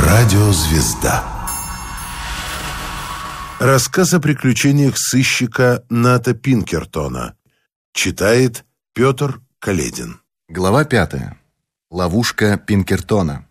Радиозвезда. Рассказ о приключениях сыщика Ната Пинкертона. Читает Петр Каледин. Глава 5. Ловушка Пинкертона.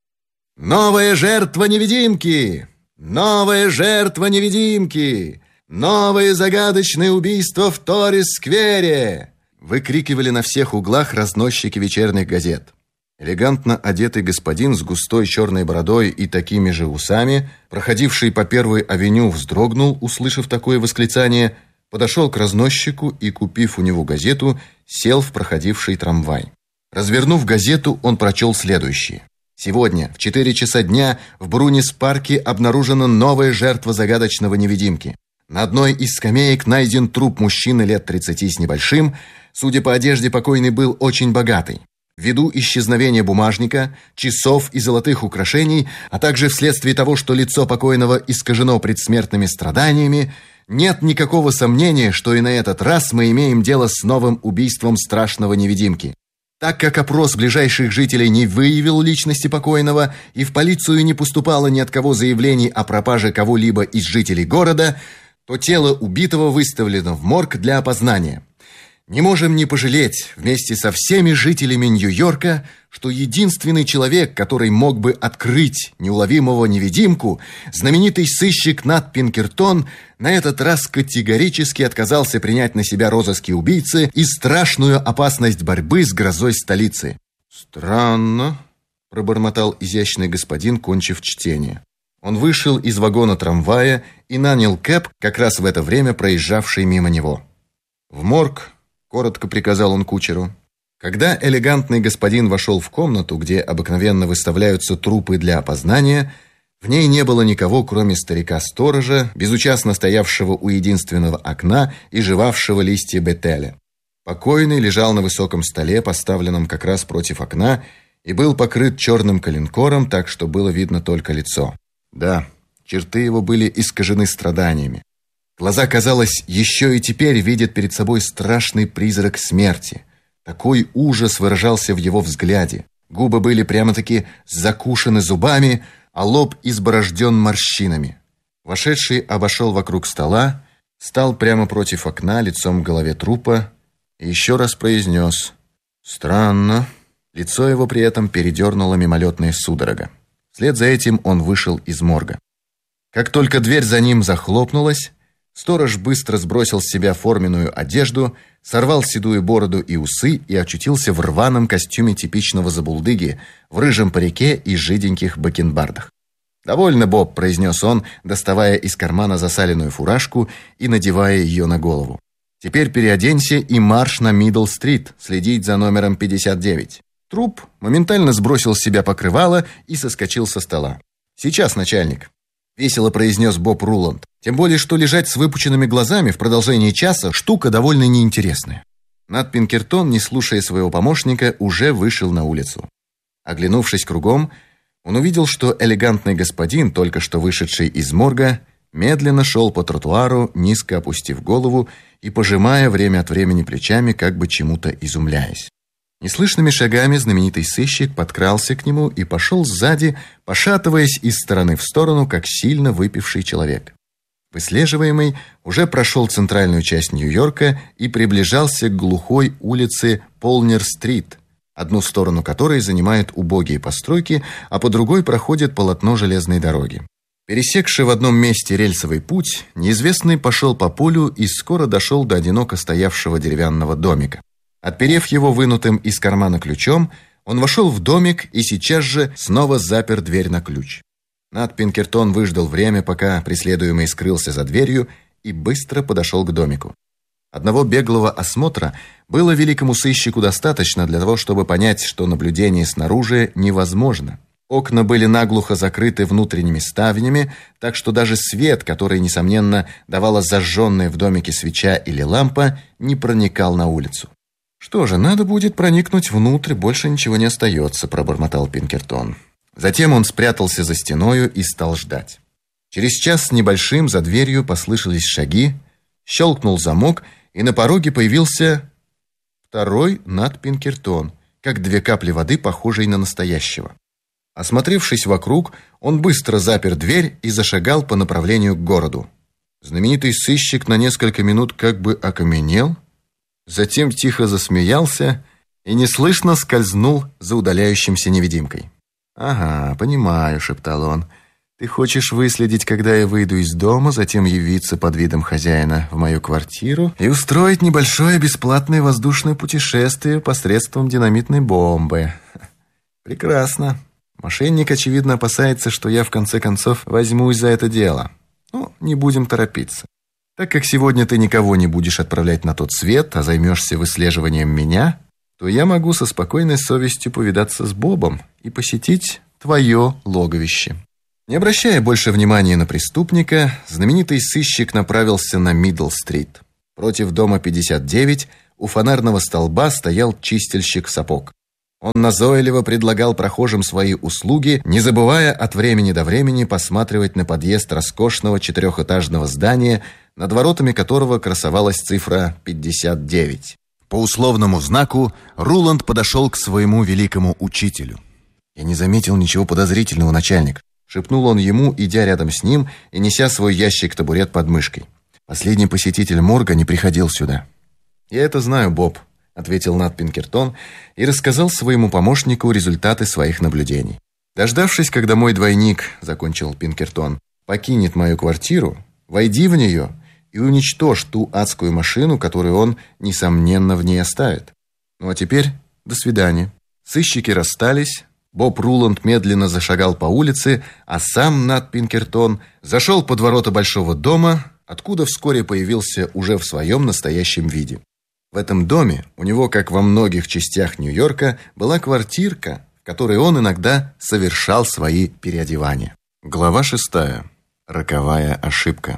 Новая жертва невидимки! Новая жертва невидимки! Новое загадочное убийство в Торрес-сквере! Выкрикивали на всех углах разносчики вечерних газет. Элегантно одетый господин с густой черной бородой и такими же усами, проходивший по Первой авеню, вздрогнул, услышав такое восклицание, подошел к разносчику и, купив у него газету, сел в проходивший трамвай. Развернув газету, он прочел следующее. Сегодня в 4 часа дня в Брунис-парке обнаружена новая жертва загадочного невидимки. На одной из скамеек найден труп мужчины лет 30 с небольшим. Судя по одежде, покойный был очень богатый. Ввиду исчезновения бумажника, часов и золотых украшений, а также вследствие того, что лицо покойного искажено предсмертными страданиями, нет никакого сомнения, что и на этот раз мы имеем дело с новым убийством страшного невидимки. Так как опрос ближайших жителей не выявил личности покойного и в полицию не поступало ни от кого заявлений о пропаже кого-либо из жителей города, то тело убитого выставлено в морг для опознания. Не можем не пожалеть вместе со всеми жителями Нью-Йорка, что единственный человек, который мог бы открыть неуловимого невидимку, знаменитый сыщик Нат Пинкертон, на этот раз категорически отказался принять на себя розыски убийцы и страшную опасность борьбы с грозой столицы. «Странно», — пробормотал изящный господин, кончив чтение. Он вышел из вагона трамвая и нанял кэб, как раз в это время проезжавший мимо него. «В морг», — коротко приказал он кучеру. Когда элегантный господин вошел в комнату, где обыкновенно выставляются трупы для опознания, в ней не было никого, кроме старика-сторожа, безучастно стоявшего у единственного окна и жевавшего листья бетеля. Покойный лежал на высоком столе, поставленном как раз против окна, и был покрыт черным коленкором, так что было видно только лицо. Да, черты его были искажены страданиями. Глаза, казалось, еще и теперь видят перед собой страшный призрак смерти. Такой ужас выражался в его взгляде. Губы были прямо-таки закушены зубами, а лоб изборожден морщинами. Вошедший обошел вокруг стола, стал прямо против окна, лицом к голове трупа, и еще раз произнес: «Странно». Лицо его при этом передернуло мимолетная судорога. Вслед за этим он вышел из морга. Как только дверь за ним захлопнулась, сторож быстро сбросил с себя форменную одежду, сорвал седую бороду и усы и очутился в рваном костюме типичного забулдыги, в рыжем парике и жиденьких бакенбардах. «Довольно, Боб», — произнес он, доставая из кармана засаленную фуражку и надевая ее на голову. «Теперь переоденься и марш на Мидл-стрит, следить за номером 59». Труп моментально сбросил с себя покрывало и соскочил со стола. «Сейчас, начальник», — весело произнес Боб Руланд. «Тем более, что лежать с выпученными глазами в продолжении часа штука довольно неинтересная». Нат Пинкертон, не слушая своего помощника, уже вышел на улицу. Оглянувшись кругом, он увидел, что элегантный господин, только что вышедший из морга, медленно шел по тротуару, низко опустив голову и пожимая время от времени плечами, как бы чему-то изумляясь. Неслышными шагами знаменитый сыщик подкрался к нему и пошел сзади, пошатываясь из стороны в сторону, как сильно выпивший человек. Выслеживаемый уже прошел центральную часть Нью-Йорка и приближался к глухой улице Полнер-стрит, одну сторону которой занимают убогие постройки, а по другой проходит полотно железной дороги. Пересекший в одном месте рельсовый путь, неизвестный пошел по полю и скоро дошел до одиноко стоявшего деревянного домика. Отперев его вынутым из кармана ключом, он вошел в домик и сейчас же снова запер дверь на ключ. Нат Пинкертон выждал время, пока преследуемый скрылся за дверью, и быстро подошел к домику. Одного беглого осмотра было великому сыщику достаточно для того, чтобы понять, что наблюдение снаружи невозможно. Окна были наглухо закрыты внутренними ставнями, так что даже свет, который, несомненно, давала зажженная в домике свеча или лампа, не проникал на улицу. «Что же, надо будет проникнуть внутрь, больше ничего не остается», — пробормотал Пинкертон. Затем он спрятался за стеною и стал ждать. Через час с небольшим за дверью послышались шаги, щелкнул замок, и на пороге появился второй Нат Пинкертон, как 2 капли воды, похожий на настоящего. Осмотревшись вокруг, он быстро запер дверь и зашагал по направлению к городу. Знаменитый сыщик на несколько минут как бы окаменел, затем тихо засмеялся и неслышно скользнул за удаляющимся невидимкой. «Ага, понимаю», — шептал он. «Ты хочешь выследить, когда я выйду из дома, затем явиться под видом хозяина в мою квартиру и устроить небольшое бесплатное воздушное путешествие посредством динамитной бомбы. Прекрасно. Мошенник, очевидно, опасается, что я в конце концов возьмусь за это дело. Ну, не будем торопиться. Так как сегодня ты никого не будешь отправлять на тот свет, а займешься выслеживанием меня, то я могу со спокойной совестью повидаться с Бобом и посетить твое логовище». Не обращая больше внимания на преступника, знаменитый сыщик направился на Мидл-стрит. Против дома 59 у фонарного столба стоял чистильщик сапог. Он назойливо предлагал прохожим свои услуги, не забывая от времени до времени посматривать на подъезд роскошного 4-этажного здания, над воротами которого красовалась цифра 59. По условному знаку Руланд подошел к своему великому учителю. «Я не заметил ничего подозрительного, начальник», — шепнул он ему, идя рядом с ним и неся свой ящик-табурет под мышкой. «Последний посетитель морга не приходил сюда». «Я это знаю, Боб», — ответил Нат Пинкертон и рассказал своему помощнику результаты своих наблюдений. «Дождавшись, когда мой двойник, — закончил Пинкертон, — покинет мою квартиру, войди в нее и уничтожь ту адскую машину, которую он, несомненно, в ней оставит. Ну а теперь до свидания». Сыщики расстались. Боб Руланд медленно зашагал по улице, а сам Нат Пинкертон зашел под ворота большого дома, откуда вскоре появился уже в своем настоящем виде. В этом доме у него, как во многих частях Нью-Йорка, была квартирка, в которой он иногда совершал свои переодевания. Глава 6. Роковая ошибка.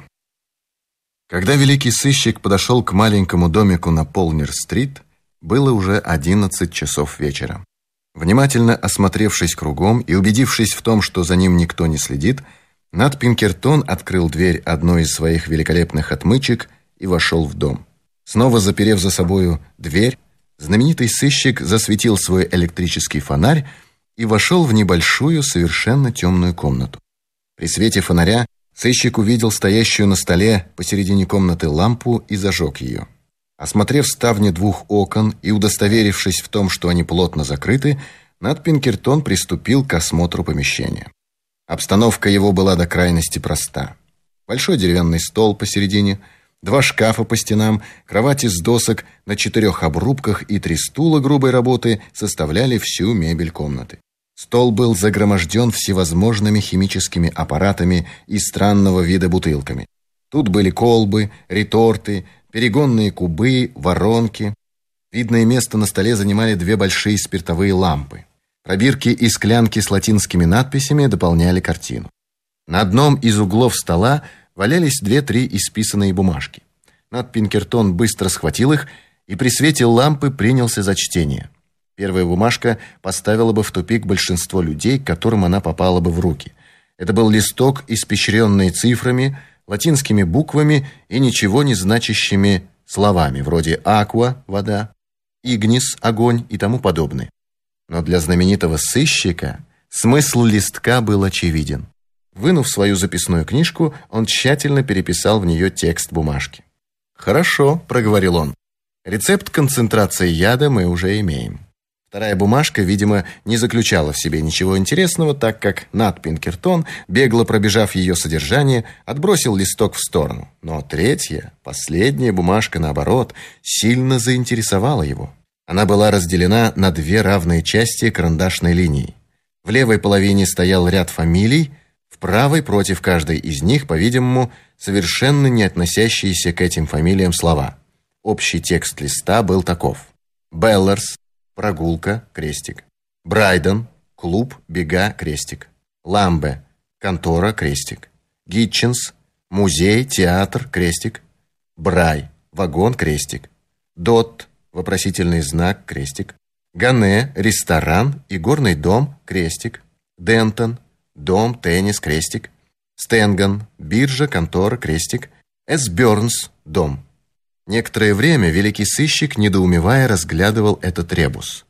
Когда великий сыщик подошел к маленькому домику на Полнер-стрит, было уже 11 часов вечера. Внимательно осмотревшись кругом и убедившись в том, что за ним никто не следит, Нат Пинкертон открыл дверь одной из своих великолепных отмычек и вошел в дом. Снова заперев за собою дверь, знаменитый сыщик засветил свой электрический фонарь и вошел в небольшую, совершенно темную комнату. При свете фонаря сыщик увидел стоящую на столе посередине комнаты лампу и зажег ее. Осмотрев ставни 2 окон и удостоверившись в том, что они плотно закрыты, Нат Пинкертон приступил к осмотру помещения. Обстановка его была до крайности проста. Большой деревянный стол посередине, 2 шкафа по стенам, кровать из досок на 4 обрубках и 3 стула грубой работы составляли всю мебель комнаты. Стол был загроможден всевозможными химическими аппаратами и странного вида бутылками. Тут были колбы, реторты, перегонные кубы, воронки. Видное место на столе занимали 2 большие спиртовые лампы. Пробирки и склянки с латинскими надписями дополняли картину. На одном из углов стола валялись 2-3 исписанные бумажки. Нат Пинкертон быстро схватил их и при свете лампы принялся за чтение. Первая бумажка поставила бы в тупик большинство людей, к которым она попала бы в руки. Это был листок, испещренный цифрами, латинскими буквами и ничего не значащими словами, вроде «аква» — вода, «игнис» — огонь и тому подобное. Но для знаменитого сыщика смысл листка был очевиден. Вынув свою записную книжку, он тщательно переписал в нее текст бумажки. «Хорошо», — проговорил он. «Рецепт концентрации яда мы уже имеем». Вторая бумажка, видимо, не заключала в себе ничего интересного, так как Нат Пинкертон, бегло пробежав ее содержание, отбросил листок в сторону. Но третья, последняя бумажка, наоборот, сильно заинтересовала его. Она была разделена на 2 равные части карандашной линией. В левой половине стоял ряд фамилий, в правой против каждой из них, по-видимому, совершенно не относящиеся к этим фамилиям слова. Общий текст листа был таков: Беллерс, прогулка, крестик. Брайден, клуб, бега, крестик. Ламбе, контора, крестик. Гитченс, музей, театр, крестик. Брай, вагон, крестик. Дот, вопросительный знак, крестик. Гане, ресторан и горный дом, крестик. Дентон, дом, теннис, крестик. Стенган, биржа, контора, крестик. Эсбернс, дом. Некоторое время великий сыщик, недоумевая, разглядывал этот ребус.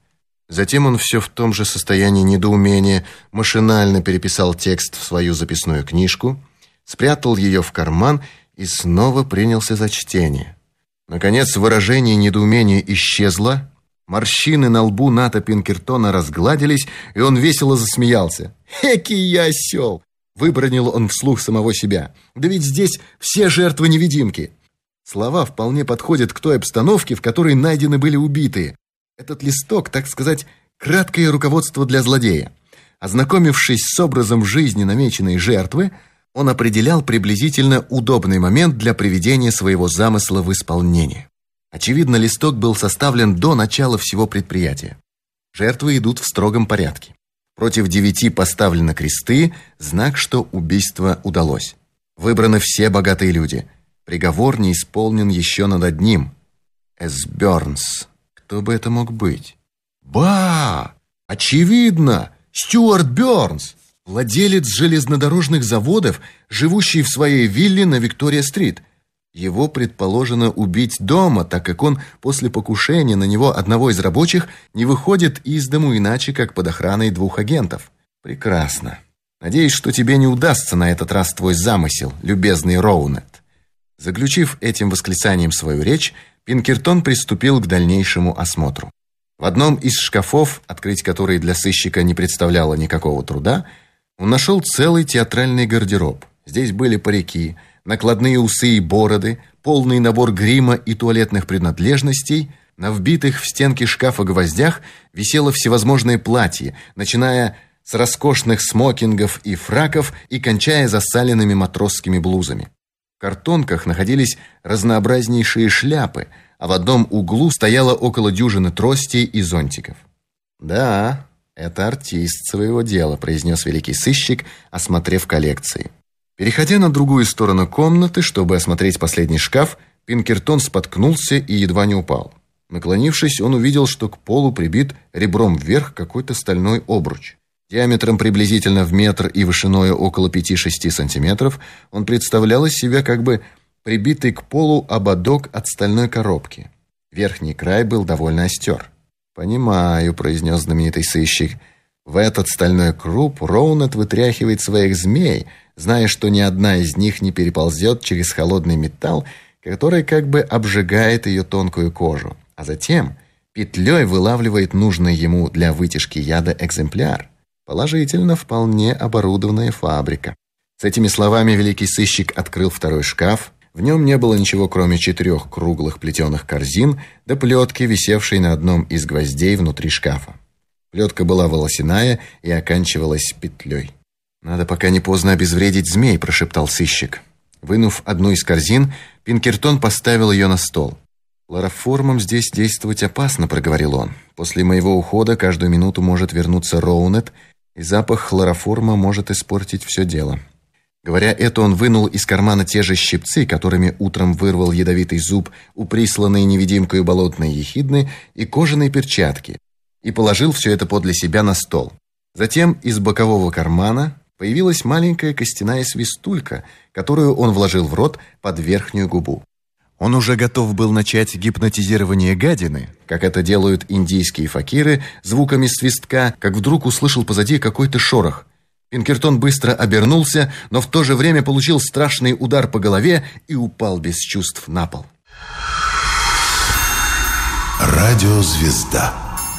Затем он все в том же состоянии недоумения машинально переписал текст в свою записную книжку, спрятал ее в карман и снова принялся за чтение. Наконец выражение недоумения исчезло, морщины на лбу Ната Пинкертона разгладились, и он весело засмеялся. «Экий я осел!» — выбронил он вслух самого себя. «Да ведь здесь все жертвы невидимки!» Слова вполне подходят к той обстановке, в которой найдены были убитые. Этот листок, так сказать, краткое руководство для злодея. Ознакомившись с образом жизни намеченной жертвы, он определял приблизительно удобный момент для приведения своего замысла в исполнение. Очевидно, листок был составлен до начала всего предприятия. Жертвы идут в строгом порядке. Против 9 поставлены кресты, знак, что убийство удалось. Выбраны все богатые люди. Приговор не исполнен еще над одним. Бёрнс. Кто бы это мог быть? Ба! Очевидно! Стюарт Бёрнс! Владелец железнодорожных заводов, живущий в своей вилле на Виктория-стрит. Его предположено убить дома, так как он после покушения на него одного из рабочих не выходит из дому иначе, как под охраной 2 агентов. Прекрасно. Надеюсь, что тебе не удастся на этот раз твой замысел, любезный Роунет. Заключив этим восклицанием свою речь, Пинкертон приступил к дальнейшему осмотру. В одном из шкафов, открыть который для сыщика не представляло никакого труда, он нашел целый театральный гардероб. Здесь были парики, накладные усы и бороды, полный набор грима и туалетных принадлежностей. На вбитых в стенки шкафа гвоздях висело всевозможные платья, начиная с роскошных смокингов и фраков и кончая засаленными матросскими блузами. В картонках находились разнообразнейшие шляпы, а в одном углу стояло около дюжины тростей и зонтиков. «Да, это артист своего дела», — произнес великий сыщик, осмотрев коллекции. Переходя на другую сторону комнаты, чтобы осмотреть последний шкаф, Пинкертон споткнулся и едва не упал. Наклонившись, он увидел, что к полу прибит ребром вверх какой-то стальной обруч. Диаметром приблизительно в метр и вышиной около 5-6 сантиметров, он представлял из себя как бы прибитый к полу ободок от стальной коробки. Верхний край был довольно остер. «Понимаю», — произнес знаменитый сыщик. «В этот стальной круп Роунет вытряхивает своих змей, зная, что ни одна из них не переползет через холодный металл, который как бы обжигает ее тонкую кожу, а затем петлей вылавливает нужный ему для вытяжки яда экземпляр. Положительно, вполне оборудованная фабрика». С этими словами великий сыщик открыл второй шкаф. В нем не было ничего, кроме 4 круглых плетеных корзин да плетки, висевшей на одном из гвоздей внутри шкафа. Плетка была волосяная и оканчивалась петлей. «Надо пока не поздно обезвредить змей», — прошептал сыщик. Вынув одну из корзин, Пинкертон поставил ее на стол. «Хлороформом здесь действовать опасно», — проговорил он. «После моего ухода каждую минуту может вернуться Роунет, и запах хлороформа может испортить все дело». Говоря это, он вынул из кармана те же щипцы, которыми утром вырвал ядовитый зуб у присланной невидимкой болотной ехидны, и кожаные перчатки, и положил все это подле себя на стол. Затем из бокового кармана появилась маленькая костяная свистулька, которую он вложил в рот под верхнюю губу. Он уже готов был начать гипнотизирование гадины, как это делают индийские факиры, звуками свистка, как вдруг услышал позади какой-то шорох. Пинкертон быстро обернулся, но в то же время получил страшный удар по голове и упал без чувств на пол. Радиозвезда.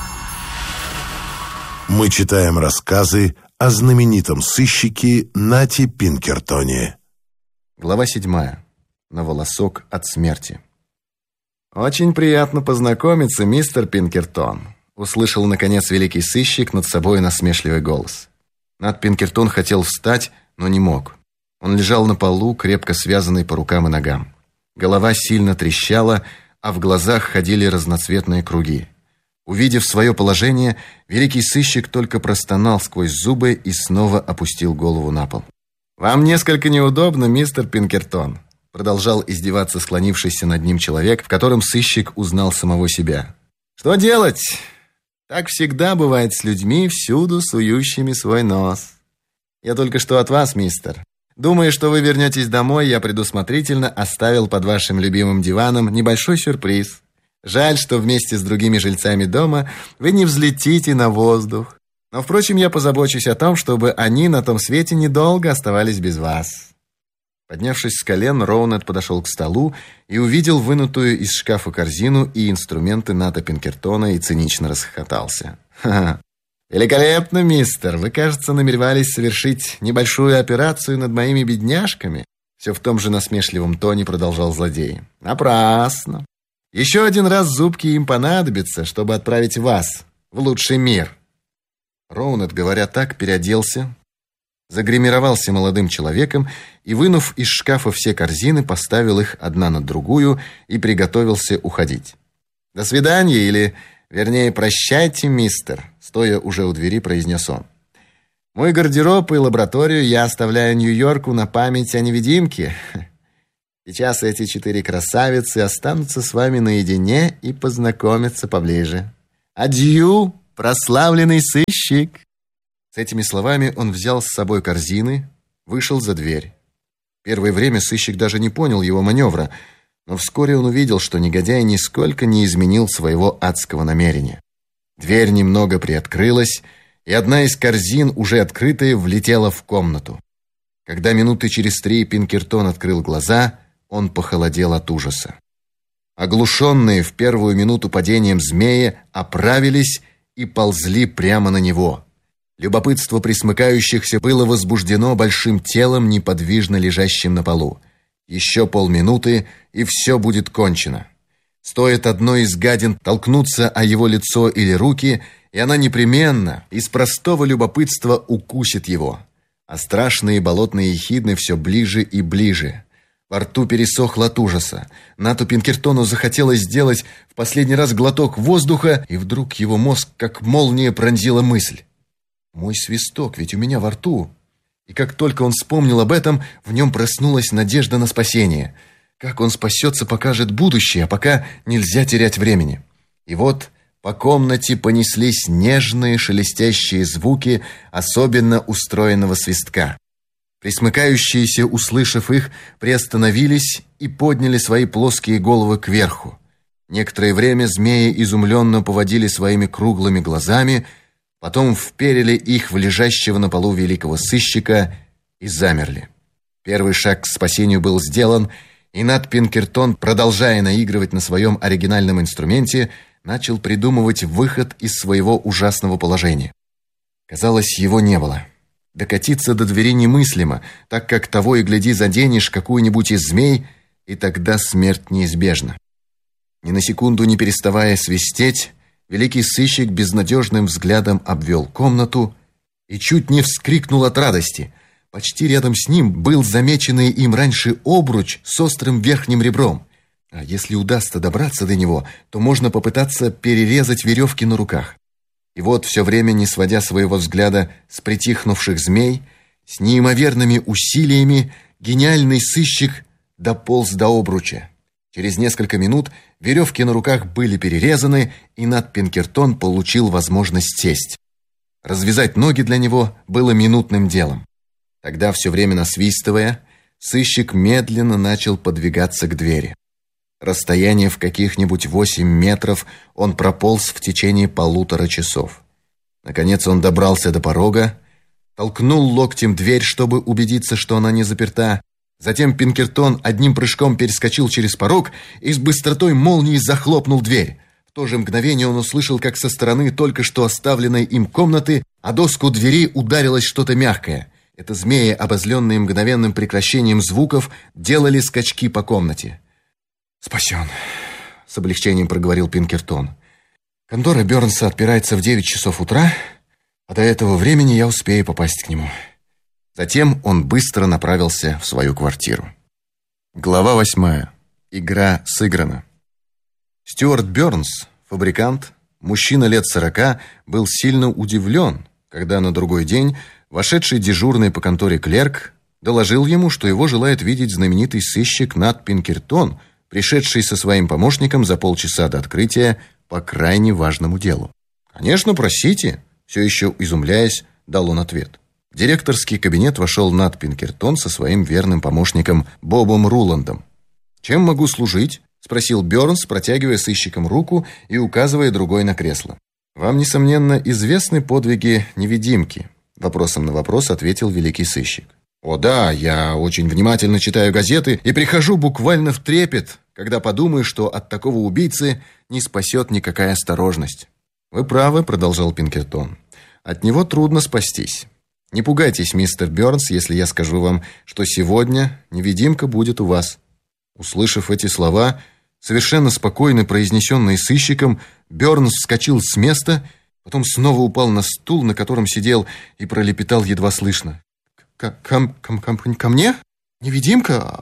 Мы читаем рассказы о знаменитом сыщике Нате Пинкертоне. Глава 7. На волосок от смерти. «Очень приятно познакомиться, мистер Пинкертон», — услышал, наконец, великий сыщик над собой насмешливый голос. Нат Пинкертон хотел встать, но не мог. Он лежал на полу, крепко связанный по рукам и ногам. Голова сильно трещала, а в глазах ходили разноцветные круги. Увидев свое положение, великий сыщик только простонал сквозь зубы и снова опустил голову на пол. «Вам несколько неудобно, мистер Пинкертон», — продолжал издеваться склонившийся над ним человек, в котором сыщик узнал самого себя. «Что делать? Так всегда бывает с людьми, всюду сующими свой нос. Я только что от вас, мистер. Думая, что вы вернетесь домой, я предусмотрительно оставил под вашим любимым диваном небольшой сюрприз. Жаль, что вместе с другими жильцами дома вы не взлетите на воздух. Но, впрочем, я позабочусь о том, чтобы они на том свете недолго оставались без вас». Поднявшись с колен, Роунет подошел к столу и увидел вынутую из шкафа корзину и инструменты Ната Пинкертона и цинично расхохотался. «Ха-ха! Великолепно, мистер! Вы, кажется, намеревались совершить небольшую операцию над моими бедняжками?» Все в том же насмешливом тоне продолжал злодей. «Напрасно! Еще один раз зубки им понадобятся, чтобы отправить вас в лучший мир». Роунет, говоря так, переоделся, загримировался молодым человеком и, вынув из шкафа все корзины, поставил их одна над другую и приготовился уходить. «До свидания, или, вернее, прощайте, мистер», стоя уже у двери, произнес он. «Мой гардероб и лабораторию я оставляю Нью-Йорку на память о невидимке. Сейчас эти 4 красавицы останутся с вами наедине и познакомятся поближе. Адью, прославленный сыщик!» С этими словами он взял с собой корзины, вышел за дверь. Первое время сыщик даже не понял его маневра, но вскоре он увидел, что негодяй нисколько не изменил своего адского намерения. Дверь немного приоткрылась, и одна из корзин, уже открытая, влетела в комнату. Когда минуты через 3 Пинкертон открыл глаза, он похолодел от ужаса. Оглушенные в первую минуту падением змеи оправились и ползли прямо на него. Любопытство присмыкающихся было возбуждено большим телом, неподвижно лежащим на полу. Еще полминуты, и все будет кончено. Стоит одной из гадин толкнуться о его лицо или руки, и она непременно, из простого любопытства, укусит его. А страшные болотные ехидны все ближе и ближе. Во рту пересохло от ужаса. Нату Пинкертону захотелось сделать в последний раз глоток воздуха, и вдруг его мозг, как молния, пронзила мысль. «Мой свисток, ведь у меня во рту». И как только он вспомнил об этом, в нем проснулась надежда на спасение. Как он спасется, покажет будущее, а пока нельзя терять времени. И вот по комнате понеслись нежные шелестящие звуки особенно устроенного свистка. Присмыкающиеся, услышав их, приостановились и подняли свои плоские головы кверху. Некоторое время змеи изумленно поводили своими круглыми глазами, потом вперили их в лежащего на полу великого сыщика и замерли. Первый шаг к спасению был сделан, и Нат Пинкертон, продолжая наигрывать на своем оригинальном инструменте, начал придумывать выход из своего ужасного положения. Казалось, его не было. Докатиться до двери немыслимо, так как того и гляди заденешь какую-нибудь из змей, и тогда смерть неизбежна. Ни на секунду не переставая свистеть, великий сыщик безнадежным взглядом обвел комнату и чуть не вскрикнул от радости. Почти рядом с ним был замеченный им раньше обруч с острым верхним ребром. А если удастся добраться до него, то можно попытаться перерезать веревки на руках. И вот, все время не сводя своего взгляда с притихнувших змей, с неимоверными усилиями гениальный сыщик дополз до обруча. Через несколько минут веревки на руках были перерезаны, и Нат Пинкертон получил возможность сесть. Развязать ноги для него было минутным делом. Тогда, все время насвистывая, сыщик медленно начал подвигаться к двери. Расстояние в каких-нибудь 8 метров он прополз в течение 1,5 часов. Наконец он добрался до порога, толкнул локтем дверь, чтобы убедиться, что она не заперта. Затем Пинкертон одним прыжком перескочил через порог и с быстротой молнии захлопнул дверь. В то же мгновение он услышал, как со стороны только что оставленной им комнаты о доску двери ударилось что-то мягкое. Это змеи, обозленные мгновенным прекращением звуков, делали скачки по комнате. «Спасен», — с облегчением проговорил Пинкертон. «Контора Бернса отпирается в 9 часов утра, а до этого времени я успею попасть к нему». Затем он быстро направился в свою квартиру. Глава 8. Игра сыграна. Стюарт Бернс, фабрикант, мужчина лет 40, был сильно удивлен, когда на другой день вошедший дежурный по конторе клерк доложил ему, что его желает видеть знаменитый сыщик Нат Пинкертон, пришедший со своим помощником за полчаса до открытия по крайне важному делу. «Конечно, просите», — все еще изумляясь, дал он ответ. В директорский кабинет вошел Нат Пинкертон со своим верным помощником Бобом Руландом. «Чем могу служить?» спросил Бёрнс, протягивая сыщикам руку и указывая другой на кресло. «Вам, несомненно, известны подвиги невидимки?» Вопросом на вопрос ответил великий сыщик. «О да, я очень внимательно читаю газеты и прихожу буквально в трепет, когда подумаю, что от такого убийцы не спасет никакая осторожность». «Вы правы», — продолжал Пинкертон. «От него трудно спастись. Не пугайтесь, мистер Бёрнс, если я скажу вам, что сегодня невидимка будет у вас». Услышав эти слова, совершенно спокойно произнесенные сыщиком, Бёрнс вскочил с места, потом снова упал на стул, на котором сидел, и пролепетал едва слышно. «Ко мне? Невидимка?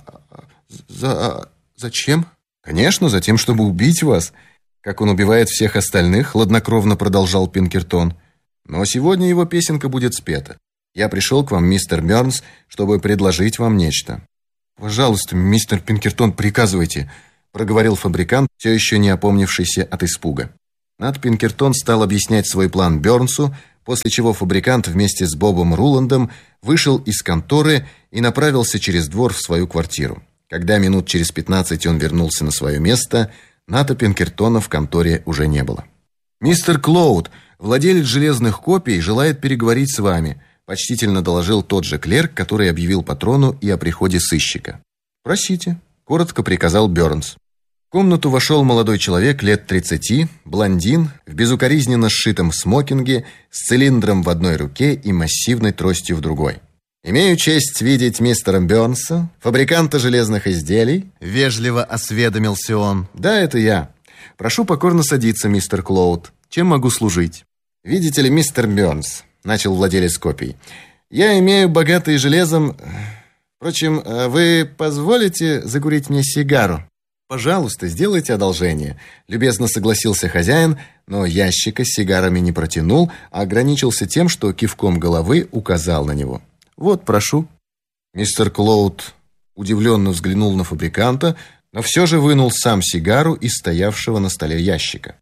Зачем?» «Конечно, за тем, чтобы убить вас, как он убивает всех остальных», хладнокровно продолжал Пинкертон. «Но сегодня его песенка будет спета. Я пришел к вам, мистер Бёрнс, чтобы предложить вам нечто». «Пожалуйста, мистер Пинкертон, приказывайте», проговорил фабрикант, все еще не опомнившийся от испуга. Нат Пинкертон стал объяснять свой план Бёрнсу, после чего фабрикант вместе с Бобом Руландом вышел из конторы и направился через двор в свою квартиру. Когда минут через 15 он вернулся на свое место, Ната Пинкертона в конторе уже не было. «Мистер Клоуд, владелец железных копий, желает переговорить с вами», почтительно доложил тот же клерк, который объявил патрону и о приходе сыщика. «Просите», коротко приказал Бёрнс. В комнату вошел молодой человек лет 30, блондин, в безукоризненно сшитом смокинге, с цилиндром в одной руке и массивной тростью в другой. «Имею честь видеть мистера Бёрнса, фабриканта железных изделий», вежливо осведомился он. «Да, это я. Прошу покорно садиться, мистер Клоуд. Чем могу служить?» «Видите ли, мистер Бёрнс», начал владелец копий, «я имею богатый железом... Впрочем, вы позволите закурить мне сигару?» «Пожалуйста, сделайте одолжение», любезно согласился хозяин, но ящика с сигарами не протянул, а ограничился тем, что кивком головы указал на него. «Вот, прошу». Мистер Клоуд удивленно взглянул на фабриканта, но все же вынул сам сигару из стоявшего на столе ящика.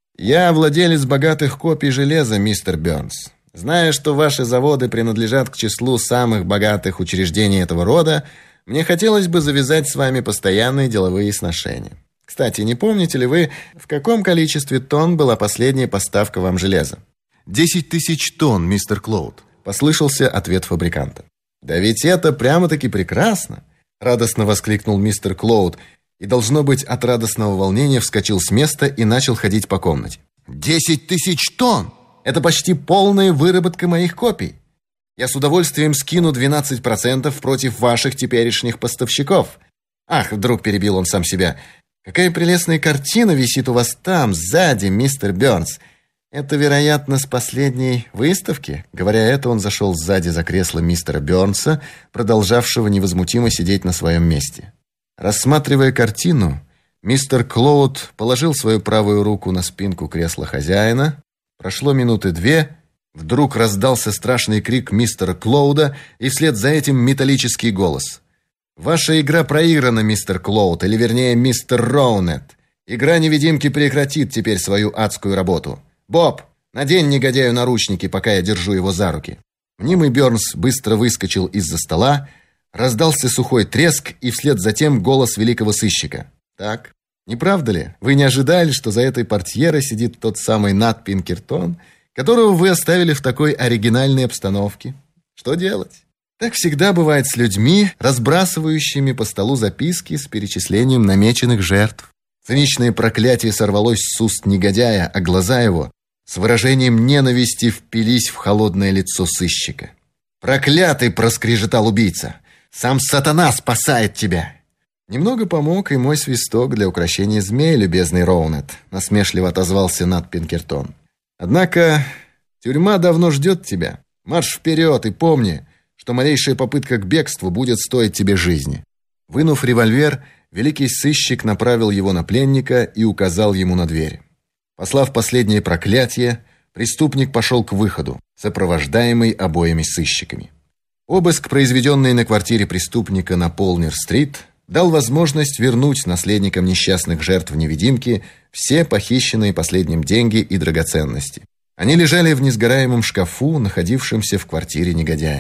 «Я владелец богатых копий железа, мистер Бёрнс. Зная, что ваши заводы принадлежат к числу самых богатых учреждений этого рода, мне хотелось бы завязать с вами постоянные деловые сношения. Кстати, не помните ли вы, в каком количестве тонн была последняя поставка вам железа?» 10 тысяч тонн, мистер Клоуд», послышался ответ фабриканта. «Да ведь это прямо-таки прекрасно!» радостно воскликнул мистер Клоуд и, должно быть, от радостного волнения вскочил с места и начал ходить по комнате. 10 тысяч тонн! Это почти полная выработка моих копий. Я с удовольствием скину 12% против ваших теперешних поставщиков. Ах, вдруг перебил он сам себя. Какая прелестная картина висит у вас там, сзади, мистер Бёрнс. Это, вероятно, с последней выставки. Говоря это, он зашел сзади за кресло мистера Бёрнса, продолжавшего невозмутимо сидеть на своем месте. Рассматривая картину, мистер Клоуд положил свою правую руку на спинку кресла хозяина. Прошло минуты 2, вдруг раздался страшный крик мистера Клоуда, и вслед за этим металлический голос. «Ваша игра проиграна, мистер Клоуд, или вернее, мистер Роунет. Игра невидимки прекратит теперь свою адскую работу. Боб, надень негодяю наручники, пока я держу его за руки». Мнимый Бёрнс быстро выскочил из-за стола, раздался сухой треск, и вслед за тем голос великого сыщика. «Так, не правда ли? Вы не ожидали, что за этой портьерой сидит тот самый Нат Пинкертон, которого вы оставили в такой оригинальной обстановке? Что делать? Так всегда бывает с людьми, разбрасывающими по столу записки с перечислением намеченных жертв». Циничное проклятие сорвалось с уст негодяя, а глаза его с выражением ненависти впились в холодное лицо сыщика. «Проклятый!» — проскрежетал убийца. «Сам сатана спасает тебя!» «Немного помог и мой свисток для укрощения змея, любезный Роунет», — насмешливо отозвался Нат Пинкертон. «Однако тюрьма давно ждет тебя. Марш вперед и помни, что малейшая попытка к бегству будет стоить тебе жизни». Вынув револьвер, великий сыщик направил его на пленника и указал ему на дверь. Послав последнее проклятие, преступник пошел к выходу, сопровождаемый обоими сыщиками. Обыск, произведенный на квартире преступника на Полнер-стрит, дал возможность вернуть наследникам несчастных жертв невидимки все похищенные последним деньги и драгоценности. Они лежали в несгораемом шкафу, находившемся в квартире негодяя.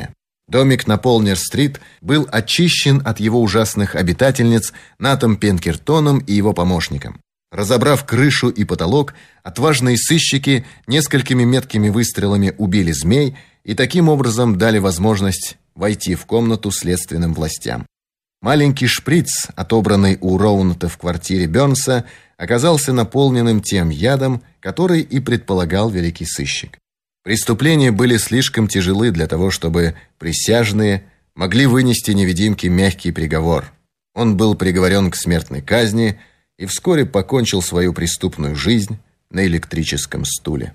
Домик на Полнер-стрит был очищен от его ужасных обитательниц Натом Пинкертоном и его помощником. Разобрав крышу и потолок, отважные сыщики несколькими меткими выстрелами убили змей и таким образом дали возможность войти в комнату следственным властям. Маленький шприц, отобранный у Роуната в квартире Бернса, оказался наполненным тем ядом, который и предполагал великий сыщик. Преступления были слишком тяжелы для того, чтобы присяжные могли вынести невидимке мягкий приговор. Он был приговорен к смертной казни и вскоре покончил свою преступную жизнь на электрическом стуле.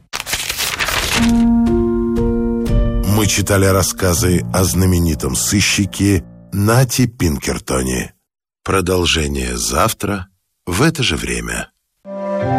Мы читали рассказы о знаменитом сыщике Нате Пинкертоне. Продолжение завтра в это же время.